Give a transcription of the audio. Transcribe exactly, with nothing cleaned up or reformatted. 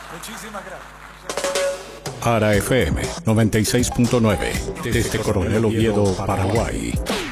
Muchísimas gracias. Ara F M noventa y seis punto nueve desde Coronel Oviedo, Paraguay.